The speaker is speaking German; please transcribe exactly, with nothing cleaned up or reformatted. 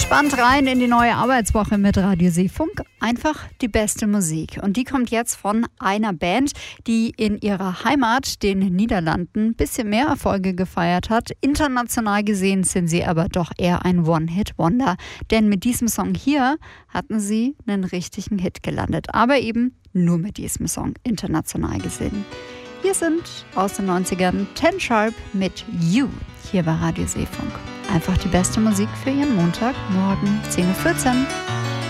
Entspannt rein in die neue Arbeitswoche mit Radio Seefunk. Einfach die beste Musik. Und die kommt jetzt von einer Band, die in ihrer Heimat, den Niederlanden, ein bisschen mehr Erfolge gefeiert hat. International gesehen sind sie aber doch eher ein One-Hit-Wonder. Denn mit diesem Song hier hatten sie einen richtigen Hit gelandet. Aber eben nur mit diesem Song, international gesehen. Hier sind aus den neunzigern Ten Sharp mit You, hier bei Radio Seefunk. Einfach die beste Musik für Ihren Montagmorgen, zehn Uhr vierzehn.